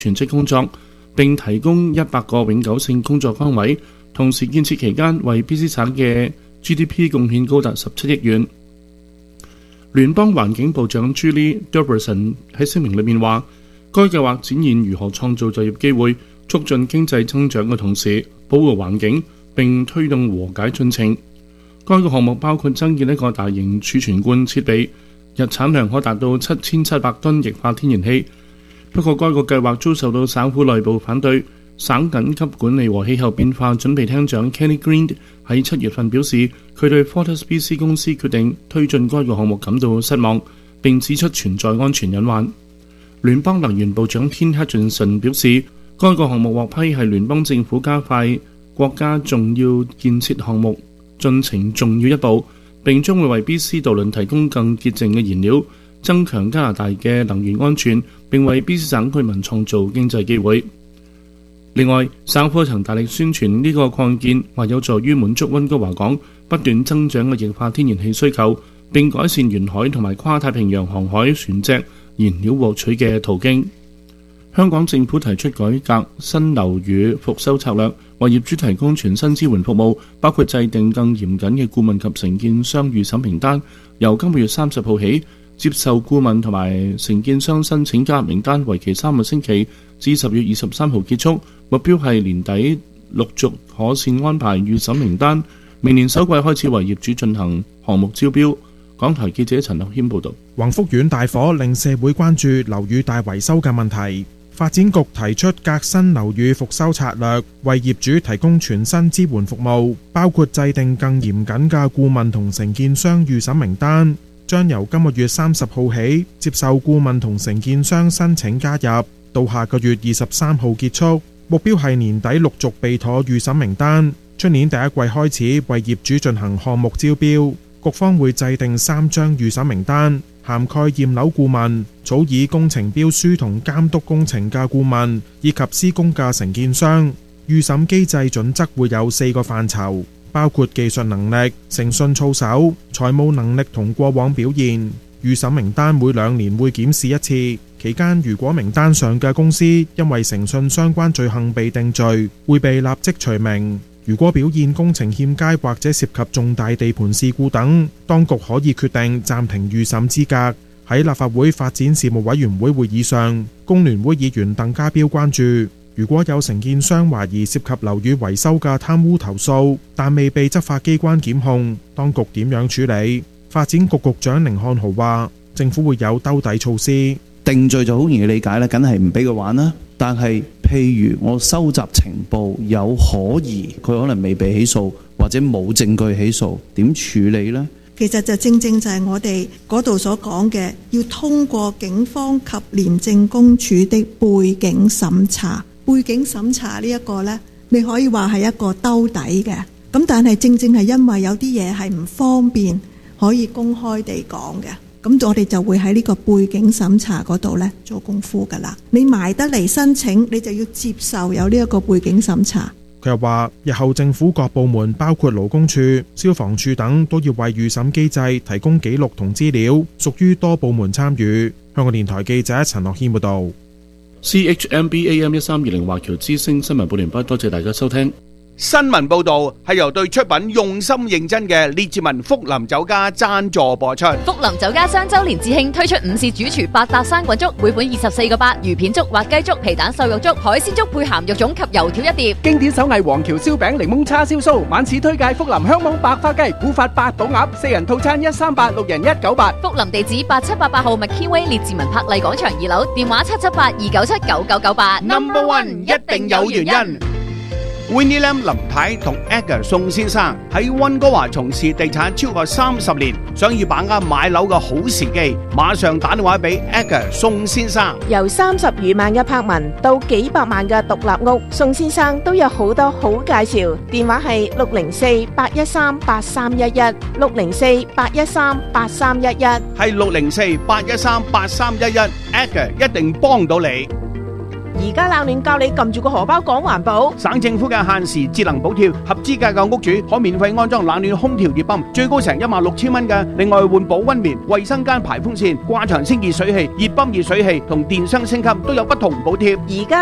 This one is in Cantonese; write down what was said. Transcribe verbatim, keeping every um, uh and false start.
全職工作，並提供一百個永久性工作崗位。同時建設期間為 B C 省嘅 G D P 貢獻高達十七億元。聯邦環境部長 Julie Derbyshire 喺聲明裏面話，該計劃展現如何創造就業機會，促進經濟增長嘅同時保護環境，並推動和解進程。該個項目包括增建一個大型儲存罐設備，日產量可達到七千七百噸液化天然氣。不過該個計劃遭受到省府內部反對。省緊急管理和氣候變化準備廳長 Kenny Green 喺七月份表示，佢對 FortisBC 公司決定推進該個項目感到失望，並指出存在安全隱患。聯邦能源部長 Tim Hutchinson 表示，該個項目獲批係聯邦政府加快國家重要建設項目進程重要一步，並將會為 B C 渡輪提供更潔淨嘅燃料，增強加拿大嘅能源安全，並為 B C 省居民創造經濟機會。另外，省府曾大力宣傳呢個擴建或有助於滿足溫哥華港不斷增長嘅液化天然氣需求，並改善沿海同埋跨太平洋航海船隻燃料獲取嘅途徑。香港政府提出改革新樓宇復修策略，為業主提供全新支援服務，包括制定更嚴謹嘅顧問及承建商預審名單，由今個月三十號起，接受顧問同埋承建商申請加入名單，為期三個星期，至十月二十三號結束。目標係年底陸續妥善安排預審名單，明年首季開始為業主進行項目招標。港台記者陳樂軒報導。 宏福苑大火令社會關注樓宇大維修嘅問題，發展局提出革新樓宇復修策略，為業主提供全新支援服務，包括制定更嚴謹嘅顧問同承建商預審名單，將由今個月三十號起接受顧問同承建商申請加入，到下個月二十三號結束。目標係年底陸續備妥預審名單，出年第一季開始為業主進行項目招標。局方會制定三張預審名單，涵蓋驗樓顧問、草擬工程標書同監督工程嘅顧問，以及施工嘅承建商。預審機制準則會有四個範疇，包括技術能力、誠信操守、財務能力同過往表現。預審名單每兩年會檢視一次，期間如果名單上嘅公司因為誠信相關罪行被定罪，會被立即除名。如果表現工程欠佳或者涉及重大地盤事故等，當局可以決定暫停預審資格。喺立法會發展事務委員會會議上，工聯會議員鄧家彪關注，如果有承建商懷疑涉及樓宇維修嘅貪污投訴，但未被執法機關檢控，當局點樣處理？發展局局長寧漢豪話，政府會有兜底措施。 定罪就好容易理解啦，梗係唔俾佢玩啦。但係譬如我收集情報有可疑，佢可能未被起訴或者冇證據起訴，點處理呢？ 其實就正正就係我哋嗰度所講嘅，要通過警方及廉政公署的背景審查。背景審查呢一個呢，你可以話係一個兜底嘅。咁但係正正係因為有啲嘢係唔方便可以公開地講嘅，咁我哋就會喺呢個背景審查嗰度呢做功夫㗎啦。你埋得嚟申請，你就要接受有呢一個背景審查。 佢又話，日後政府各部門包括勞工處、消防處等都要為預審機制提供記錄同資料，屬於多部門參與。香港電台記者陳樂軒報導。 C H M B A M 一三二零華僑之聲新聞報完畢，多謝大家收聽。 新聞報道係由對出品用心認真嘅列治文福林酒家贊助播出。 福林酒家雙周年致慶推出午市主廚八搭生滾粥，每款二十四個八，魚片粥、滑雞粥、皮蛋瘦肉粥、海鮮粥配鹹肉粽及油條一碟。 經典手藝黃橋燒餅、檸檬叉燒酥，晚市推介福林香網白花雞、古法八寶鴨，四人套餐一三八，六人一九八。 福林地址八七八八號 McKinway 列治文柏麗廣場二樓，電話七七八二九七九九九八。 Number One 一定有原因。Winnie Lam 林太同 Edgar 宋先生喺溫哥華從事地產超過三十年，想要把握買樓嘅好時機，馬上打電話俾 Edgar 宋先生。 由三十餘萬嘅柏文到幾百萬嘅獨立屋，宋先生都有好多好介紹。電話係六零四八一三八三一一，六零四八一三八三一一， 係六零四八一三八三一一，Edgar 一定幫到你。 而家冷暖教你撳住個荷包講環保。 省政府嘅限時節能補貼，合資格嘅屋主可免費安裝冷暖空調熱泵，最高成一萬六千蚊嘅。另外換保溫棉、衛生間排風扇、掛牆式熱水器、熱泵熱水器同電箱升級都有不同補貼。 而家